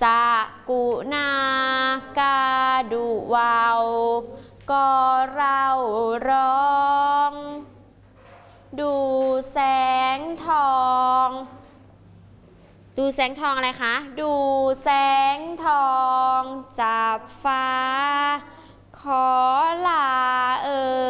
สะกุณากาดุวาวก็เราร้องดูแสงทองดูแสงทองอะไรคะดูแสงทองจับฟ้าขอลา